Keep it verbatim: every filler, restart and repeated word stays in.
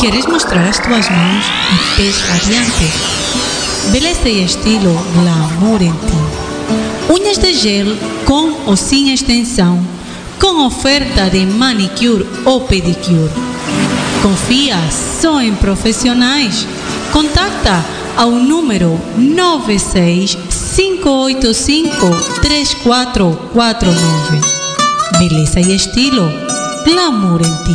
Queres mostrar as tuas mãos e pés radiantes? Beleza e estilo glamour em ti. Unhas de gel com ou sem extensão, com oferta de manicure ou pedicure. Confia só em profissionais. Contacta ao número nove seis cinco oito cinco três quatro quatro nove. Beleza e estilo glamour em ti.